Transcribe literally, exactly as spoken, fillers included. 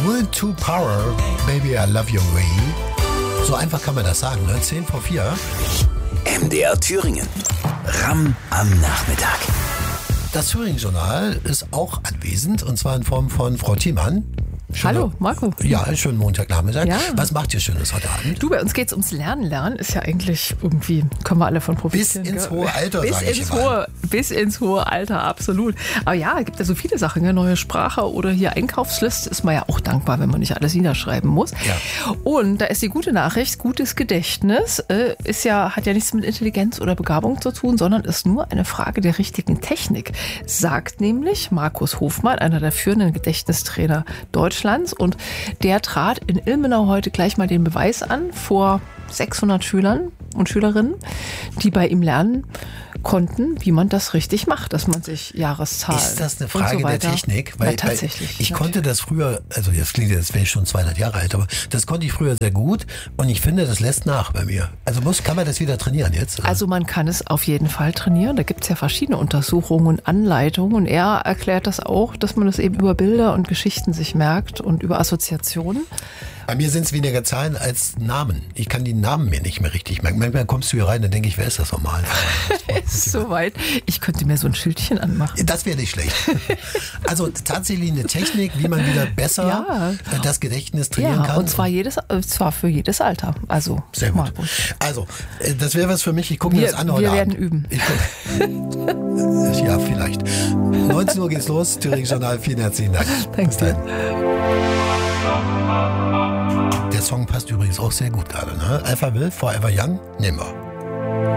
Will to Power, Baby I Love Your Way. So einfach kann man das sagen, ne? zehn vor vier. M D R Thüringen. Ram am Nachmittag. Das Thüringen-Journal ist auch anwesend, und zwar in Form von Frau Thiemann. Schöne, Hallo, Marco. Ja, schönen Montagnachmittag. Ja. Was macht ihr Schönes heute Abend? Du, bei uns geht's ums Lernen. Lernen ist ja eigentlich irgendwie, können wir alle von profitieren. Bis ins gell? hohe Alter, bis sag ich ins mal. hohe, Bis ins hohe Alter, absolut. Aber ja, es gibt ja so viele Sachen, gell? Neue Sprache oder hier Einkaufsliste, ist man ja auch dankbar, wenn man nicht alles niederschreiben muss. Ja. Und da ist die gute Nachricht, gutes Gedächtnis äh, ist ja, hat ja nichts mit Intelligenz oder Begabung zu tun, sondern ist nur eine Frage der richtigen Technik, sagt nämlich Markus Hofmann, einer der führenden Gedächtnistrainer Deutschlands. Und der trat in Ilmenau heute gleich mal den Beweis an vor sechshundert Schülern und Schülerinnen, die bei ihm lernen konnten, wie man das richtig macht, dass man sich Jahreszahlen Ist das eine und Frage so der weiter. Technik? Ja, tatsächlich. Weil ich natürlich. konnte das früher, also jetzt klingt jetzt, wäre ich schon zweihundert Jahre alt, aber das konnte ich früher sehr gut, und ich finde, das lässt nach bei mir. Also muss, kann man das wieder trainieren jetzt? Also man kann es auf jeden Fall trainieren. Da gibt es ja verschiedene Untersuchungen und Anleitungen. Und er erklärt das auch, dass man das eben über Bilder und Geschichten sich merkt und über Assoziationen. Bei mir sind es weniger Zahlen als Namen. Ich kann die Namen mir nicht mehr richtig merken. Manchmal kommst du hier rein, dann denke ich, wer ist das nochmal? Es ist soweit. Ich könnte mir so ein Schildchen anmachen. Das wäre nicht schlecht. Also tatsächlich eine Technik, wie man wieder besser Ja. das Gedächtnis trainieren Ja, kann. und zwar jedes, äh, zwar für jedes Alter. Also Sehr gut. Markus. Also, äh, das wäre was für mich. Ich gucke mir Wir- das an heute wir werden Abend. üben. Ich guck, ja, vielleicht. neunzehn Uhr geht's los. Thüringen Journal. Vielen herzlichen Dank. Danke Bis dir. Der Song passt übrigens auch sehr gut gerade. Ne? Alpha Will, Forever Young, nehmen wir.